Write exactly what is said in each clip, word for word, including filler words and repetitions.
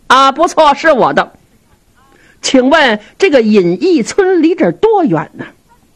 啊，不错，是我的。请问这个隐逸村离这儿多远呢？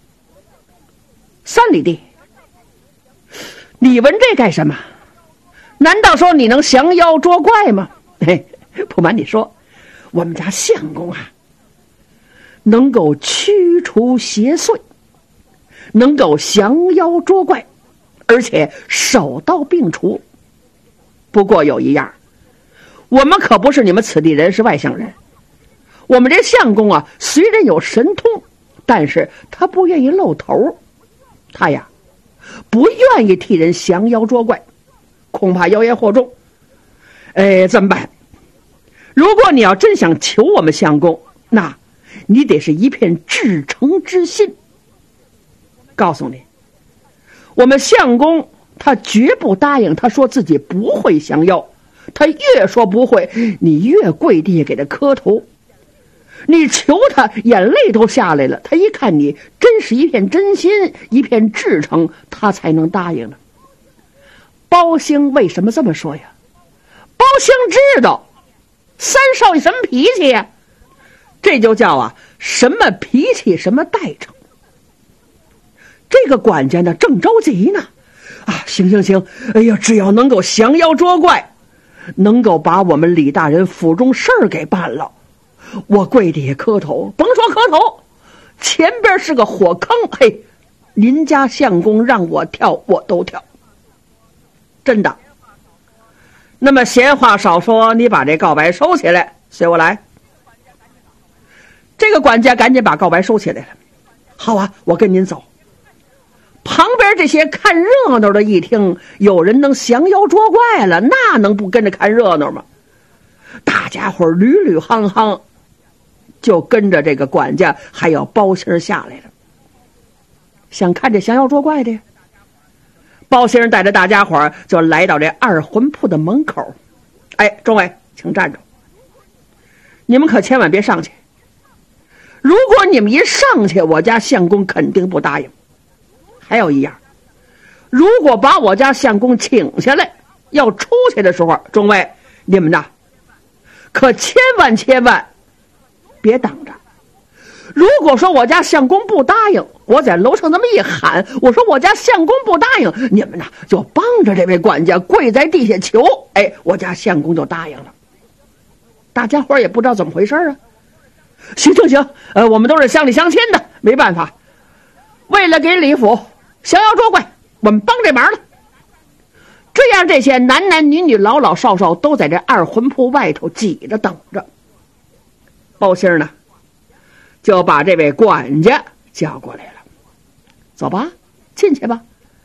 三里地。你问这干什么？难道说你能降妖捉怪吗？嘿，不瞒你说，我们家相公啊，能够驱除邪祟，能够降妖捉怪，而且手刀并除。不过有一样，我们可不是你们此地人，是外乡人。我们这相公啊，虽然有神通，但是他不愿意露头，他呀不愿意替人降妖捉怪，恐怕妖言惑众。哎，怎么办？如果你要真想求我们相公，那你得是一片至诚之心。告诉你，我们相公他绝不答应，他说自己不会降妖，他越说不会，你越跪地给他磕头。你求他眼泪都下来了，他一看你真是一片真心，一片至诚，他才能答应呢。包兴为什么这么说呀？包兴知道三少爷什么脾气呀？这就叫啊什么脾气什么代偿。这个管家呢正着急呢，啊行行行，哎呀，只要能够降妖捉怪，能够把我们李大人府中事儿给办了，我跪地下磕头，甭说磕头，前边是个火坑，嘿，您家相公让我跳我都跳，真的。那么闲话少说，你把这告白收起来，随我来。这个管家赶紧把告白收起来了。好啊，我跟您走。旁边这些看热闹的一听，有人能降妖捉怪了，那能不跟着看热闹吗？大家伙屡屡夯夯，就跟着这个管家还有包兴下来了。想看这降妖捉怪的，包兴带着大家伙就来到这二魂铺的门口。哎，众位请站着，你们可千万别上去。如果你们一上去，我家相公肯定不答应。还有一样，如果把我家相公请下来要出去的时候，众位你们呐可千万千万别挡着。如果说我家相公不答应，我在楼上那么一喊，我说我家相公不答应，你们呐就帮着这位管家跪在地下求，哎，我家相公就答应了。大家伙也不知道怎么回事啊。行行行，呃，我们都是乡里乡亲的，没办法，为了给李府降妖捉怪，我们帮这忙了。这样这些男男女女老老少少都在这二魂铺外头挤着等着。包兴呢就把这位管家叫过来了，走吧，进去吧。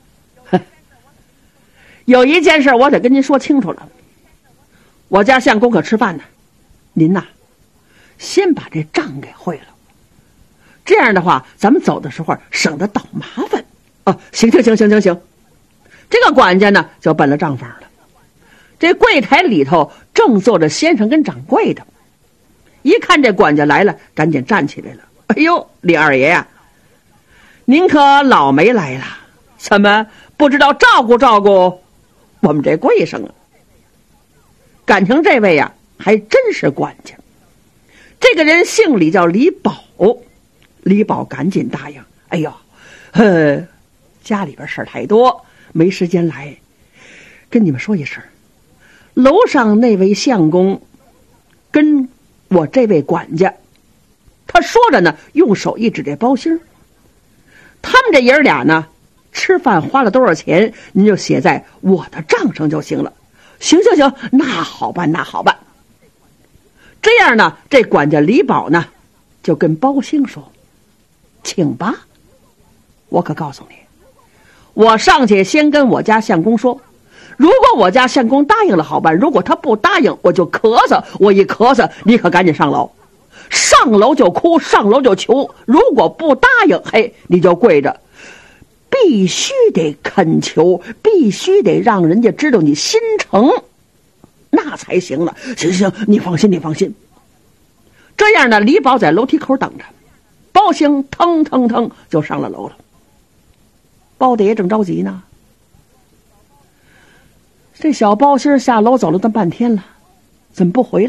有一件事我得跟您说清楚了，我家相公可吃饭呢，您呐先把这账给会了，这样的话咱们走的时候省得倒麻烦啊。行行行行行行，这个管家呢就奔了账房了。这柜台里头正坐着先生跟掌柜的，一看这管家来了，赶紧站起来了。哎呦，李二爷呀、啊，您可老没来了，怎么不知道照顾照顾我们这贵生啊？感情这位呀、啊、还真是管家。这个人姓李，叫李宝。李宝赶紧答应，哎呦，呵，家里边事儿太多，没时间来，跟你们说一声，楼上那位相公跟我这位管家，他说着呢，用手一指这包兴，他们这爷儿俩呢吃饭花了多少钱，您就写在我的账上就行了。行行行，那好办那好办。这样呢，这管家李宝呢就跟包兴说，请吧，我可告诉你，我上去先跟我家相公说，如果我家相公答应了好办，如果他不答应，我就咳嗽，我一咳嗽你可赶紧上楼，上楼就哭，上楼就求，如果不答应，嘿，你就跪着，必须得恳求，必须得让人家知道你心诚，那才行了。行行，你放心你放心。这样呢，李宝在楼梯口等着，包兴腾腾腾就上了楼了。包大爷正着急呢，这小包兴下楼走了这半天了，怎么不回来？